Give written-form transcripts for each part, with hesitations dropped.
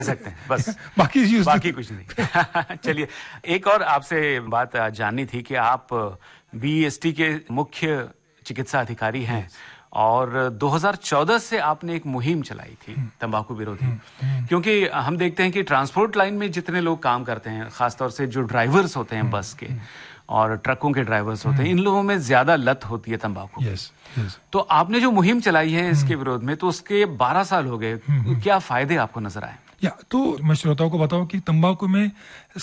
सकते हैं बस बाकी कुछ नहीं। चलिए, एक और आपसे बात जाननी थी कि आप बीईएसटी के मुख्य चिकित्सा अधिकारी हैं और 2014 से आपने एक मुहिम चलाई थी तंबाकू विरोधी, क्योंकि हम देखते हैं कि ट्रांसपोर्ट लाइन में जितने लोग काम करते हैं, खासतौर से जो ड्राइवर्स होते हैं बस के और ट्रकों के ड्राइवर्स होते हैं, इन लोगों में ज्यादा लत होती है तंबाकू। तो आपने जो मुहिम चलाई है इसके विरोध में, तो उसके 12 साल हो गए, क्या फायदे आपको नजर आए? तो मैं श्रोताओं को बताऊं कि तंबाकू में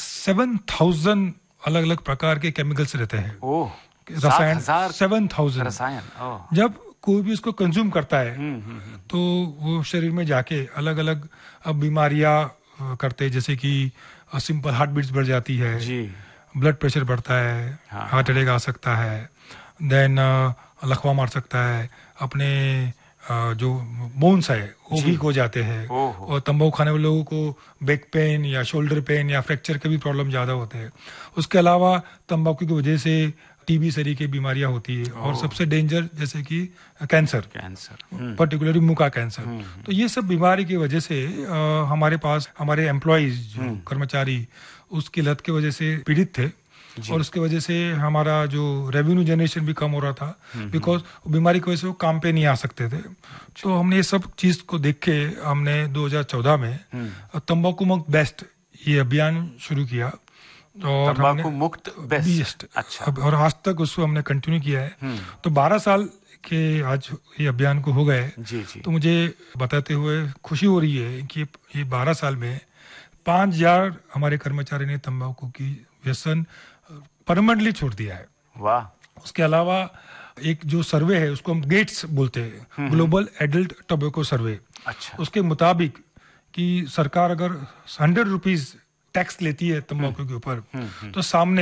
7,000 अलग अलग प्रकार के केमिकल्स रहते हैं। ओह, रसायन 7,000 रसायन। जब कोई भी उसको कंज्यूम करता है तो वो शरीर में जाके अलग अलग बीमारियां करते हैं, जैसे कि सिंपल हार्ट बीट्स बढ़ जाती है जी, ब्लड प्रेशर बढ़ता है, हार्ट अटैक आ सकता है, देन लकवा मार सकता है, अपने जो बोन्स है वो वीक हो जाते हैं, और तंबाकू खाने वाले लोगों को बैक पेन या शोल्डर पेन या फ्रैक्चर के भी प्रॉब्लम ज्यादा होते हैं। उसके अलावा तंबाकू की वजह से टीबी सरी की बीमारियां होती है, और सबसे डेंजर जैसे कि कैंसर पर्टिकुलरली मुंह का कैंसर। तो ये सब बीमारी की वजह से हमारे पास हमारे एम्प्लॉइज जो कर्मचारी उसकी लत की वजह से पीड़ित थे, और उसके वजह से हमारा जो रेवेन्यू जनरेशन भी कम हो रहा था, बिकॉज बीमारी की वजह से वो काम पे नहीं आ सकते थे। तो हमने ये सब चीज को देख के हमने 2014 में तंबाकू मुक्त बेस्ट ये अभियान शुरू किया, और तंबाकू मुक्त बेस्ट। अच्छा। और आज तक उसको हमने कंटिन्यू किया है। तो 12 साल के आज ये अभियान को हो गए। तो मुझे बताते हुए खुशी हो रही है कि ये 12 साल में 5,000 हमारे कर्मचारी ने तंबाकू की व्यसन परमानेंटली छोड़ दिया है। वाह। उसके अलावा एक जो सर्वे है उसको हम गेट्स बोलते हैं, ग्लोबल एडल्ट टोबैको सर्वे। अच्छा। उसके मुताबिक कि सरकार अगर 100 रुपीज टैक्स लेती है तंबाकू के ऊपर, तो सामने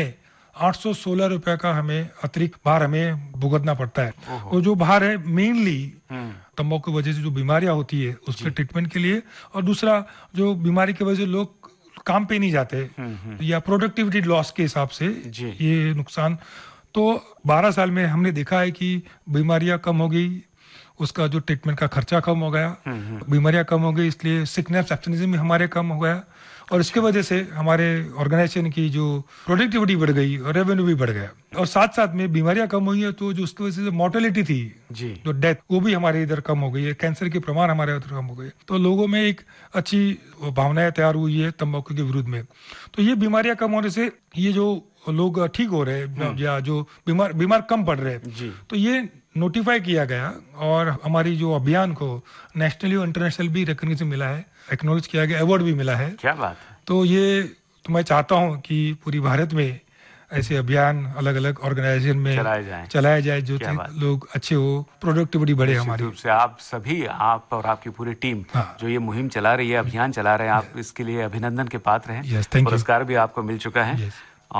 816 रुपए का हमें अतिरिक्त भार हमें भुगतना पड़ता है। और जो भार है मेनली तंबाकू की वजह से जो बीमारियां होती है उसके ट्रीटमेंट के लिए, और दूसरा जो बीमारी की वजह से लोग काम पे नहीं जाते या प्रोडक्टिविटी लॉस के हिसाब से ये नुकसान। तो 12 साल में हमने देखा है कि बीमारियां कम हो गई, उसका जो ट्रीटमेंट का खर्चा कम हो गया, बीमारियां कम हो गई, इसलिए सिकनेस एब्सेंटिज्म भी हमारे कम हो गया, और इसके वजह से हमारे ऑर्गेनाइजेशन की जो प्रोडक्टिविटी बढ़ गई और रेवेन्यू भी बढ़ गया। और साथ साथ में बीमारियां कम हुई है, तो जो उसकी वजह से मोर्टेलिटी थी जो डेथ, वो भी हमारे इधर कम हो गई है, कैंसर के प्रमाण हमारे इधर कम हो गए। तो लोगों में एक अच्छी भावनाएं तैयार हुई है तंबाकू के विरुद्ध में। तो ये बीमारियां कम होने से ये जो लोग ठीक हो रहे हैं या जो बीमार कम पड़ रहे हैं, तो ये नोटिफाई किया गया, और हमारी जो अभियान को नेशनली और इंटरनेशनल भी रिकॉग्निशन मिला है, एक्नॉलेज किया गया, अवार्ड भी मिला है। क्या बात है। तो ये तो मैं चाहता हूँ कि पूरी भारत में ऐसे अभियान अलग अलग ऑर्गेनाइजेशन में चलाए जाए जो लोग अच्छे हो, प्रोडक्टिविटी बढ़े हमारी। रूप से आप सभी, आप और आपकी पूरी टीम जो ये मुहिम चला रही है, अभियान चला रहे हैं, आप इसके लिए अभिनंदन के पात्र हैं। पुरस्कार भी आपको मिल चुका है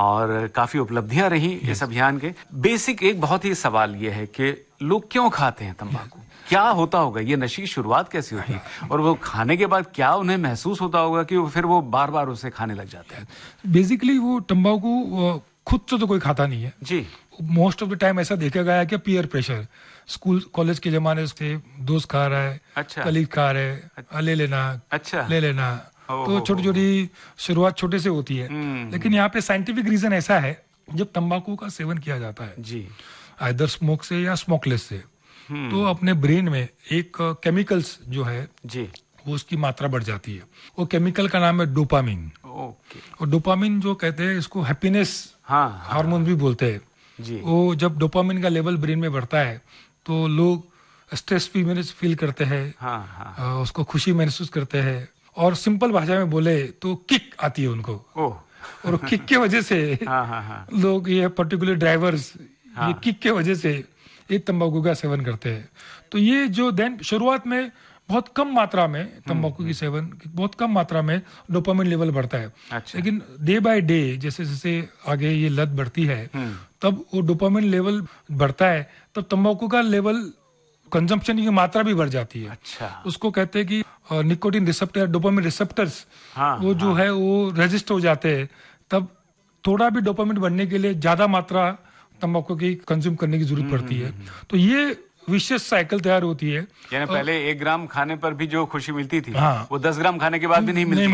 और काफी उपलब्धियां रही इस अभियान के। बेसिक एक बहुत ही सवाल ये है कि लोग क्यों खाते हैं तंबाकू? क्या होता होगा, ये नशे की शुरुआत कैसी होती है, और वो खाने के बाद क्या उन्हें महसूस होता होगा कि फिर वो बार बार उसे खाने लग जाते हैं? बेसिकली वो तंबाकू खुद से तो कोई खाता नहीं है जी। मोस्ट ऑफ द टाइम ऐसा देखा गया है कि पीयर प्रेशर, स्कूल कॉलेज के जमाने से दोस्त खा रहा है, कलीग खा रहे हैं, ले लेना। तो छोटी छोटी शुरुआत छोटे से होती है, लेकिन यहाँ पे साइंटिफिक रीजन ऐसा है, जब तंबाकू का सेवन किया जाता है जी, आइदर स्मोक से या स्मोकलेस से, तो अपने ब्रेन में एक केमिकल्स जो है जी, वो उसकी मात्रा बढ़ जाती है। वो केमिकल का नाम है डोपामिन। और डोपामिन जो कहते हैं इसको हैप्पीनेस हार्मोन भी बोलते हैं जी। वो जब डोपामिन का लेवल ब्रेन में बढ़ता है तो लोग स्ट्रेस भी फील करते हैं, उसको खुशी महसूस करते हैं, और सिंपल भाषा में बोले तो किक आती है उनको। और किक के वजह से लोग, ये पर्टिकुलर ड्राइवर्स, ये किक के वजह से ये तंबाकू का सेवन करते हैं। तो ये जो देन शुरुआत में बहुत कम मात्रा में तंबाकू की सेवन, बहुत कम मात्रा में डोपामिन लेवल बढ़ता है। लेकिन डे बाय डे जैसे जैसे आगे ये लत बढ़ती है, तब वो डोपामिन लेवल बढ़ता है, तब तंबाकू का लेवल, कंजम्पशन की मात्रा भी बढ़ जाती है। उसको कहते हैं कि निकोटिन रिसेप्टर, डोपामिन रिसेप्टर्स वो जो है वो रेजिस्ट हो जाते हैं। तब थोड़ा भी डोपामिन बढ़ने के लिए ज्यादा मात्रा तंबाकू की कंज्यूम करने की जरूरत पड़ती है। तो ये विशेष साइकिल तैयार होती है। यानी पहले 1 ग्राम खाने पर भी जो खुशी मिलती थी, वो 10 ग्राम खाने के बाद भी नहीं मिलती।